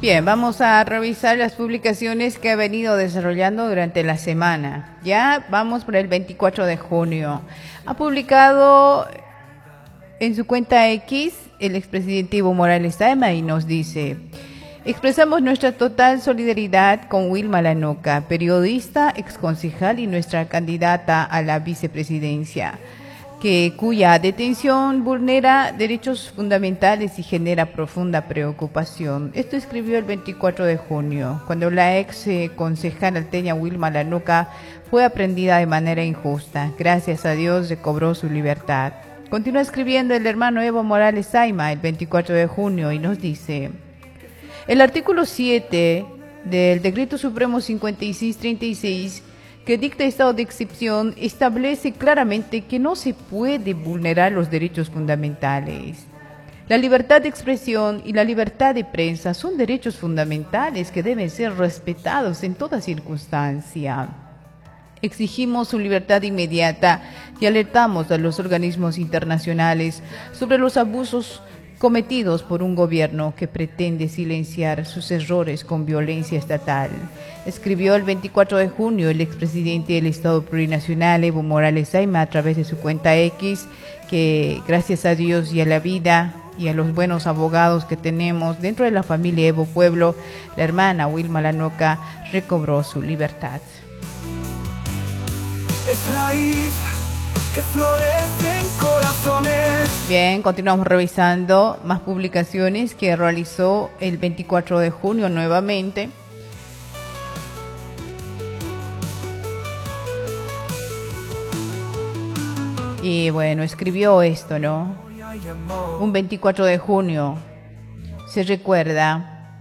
Bien, vamos a revisar las publicaciones que ha venido desarrollando durante la semana. Ya vamos por el 24 de junio. Ha publicado en su cuenta X el expresidente Evo Morales Ayma y nos dice: expresamos nuestra total solidaridad con Wilma Lanoca, periodista, exconcejal y nuestra candidata a la vicepresidencia, cuya detención vulnera derechos fundamentales y genera profunda preocupación. Esto escribió el 24 de junio, cuando la ex concejal alteña Wilma Lanoca fue aprehendida de manera injusta. Gracias a Dios recobró su libertad. Continúa escribiendo el hermano Evo Morales Ayma el 24 de junio y nos dice: el artículo 7 del Decreto Supremo 5636, que dicta estado de excepción, establece claramente que no se puede vulnerar los derechos fundamentales. La libertad de expresión y la libertad de prensa son derechos fundamentales que deben ser respetados en toda circunstancia. Exigimos su libertad inmediata y alertamos a los organismos internacionales sobre los abusos cometidos por un gobierno que pretende silenciar sus errores con violencia estatal. Escribió el 24 de junio el expresidente del Estado Plurinacional Evo Morales Ayma a través de su cuenta X, que gracias a Dios y a la vida y a los buenos abogados que tenemos dentro de la familia Evo Pueblo, la hermana Wilma Lanoca recobró su libertad. Es raíz que florece en corazones. Bien, continuamos revisando más publicaciones que realizó el 24 de junio nuevamente. Y bueno, escribió esto, ¿no? Un 24 de junio se recuerda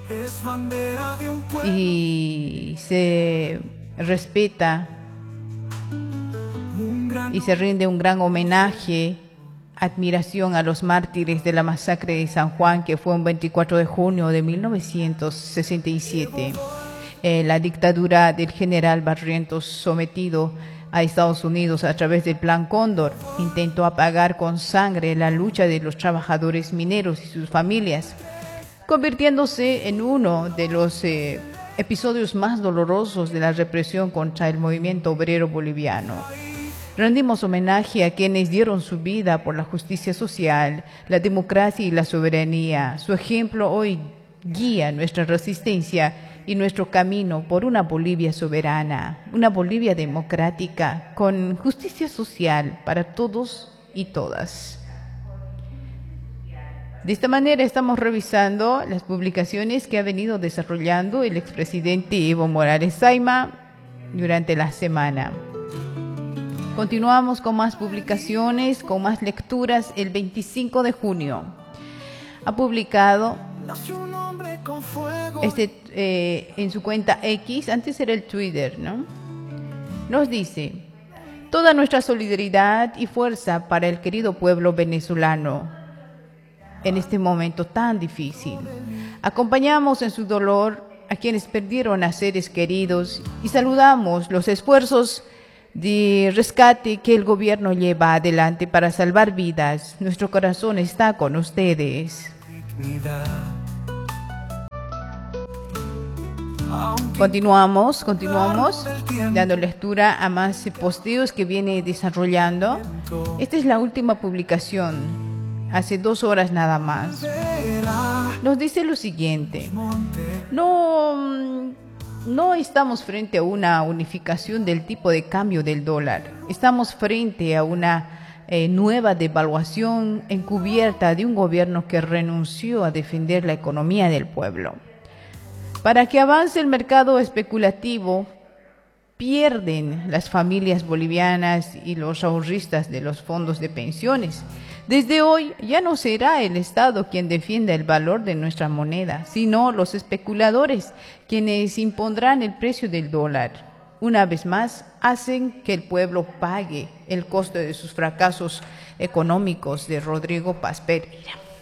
y se respeta y se rinde un gran homenaje, admiración a los mártires de la masacre de San Juan, que fue un 24 de junio de 1967. La dictadura del general Barrientos, sometido a Estados Unidos a través del Plan Cóndor, intentó apagar con sangre la lucha de los trabajadores mineros y sus familias, convirtiéndose en uno de los episodios más dolorosos de la represión contra el movimiento obrero boliviano. Rendimos homenaje a quienes dieron su vida por la justicia social, la democracia y la soberanía. Su ejemplo hoy guía nuestra resistencia y nuestro camino por una Bolivia soberana, una Bolivia democrática, con justicia social para todos y todas. De esta manera estamos revisando las publicaciones que ha venido desarrollando el expresidente Evo Morales Ayma durante la semana. Continuamos con más publicaciones, con más lecturas. El 25 de junio ha publicado en su cuenta X, antes era el Twitter, ¿no? Nos dice: toda nuestra solidaridad y fuerza para el querido pueblo venezolano en este momento tan difícil. Acompañamos en su dolor a quienes perdieron a seres queridos y saludamos los esfuerzos de rescate que el gobierno lleva adelante para salvar vidas. Nuestro corazón está con ustedes. Continuamos dando lectura a más posteos que viene desarrollando. Esta es la última publicación, hace 2 horas nada más. Nos dice lo siguiente: no estamos frente a una unificación del tipo de cambio del dólar. Estamos frente a una nueva devaluación encubierta de un gobierno que renunció a defender la economía del pueblo. Para que avance el mercado especulativo, pierden las familias bolivianas y los ahorristas de los fondos de pensiones. Desde hoy ya no será el Estado quien defienda el valor de nuestra moneda, sino los especuladores quienes impondrán el precio del dólar. Una vez más, hacen que el pueblo pague el costo de sus fracasos económicos. De Rodrigo Paz Pereira.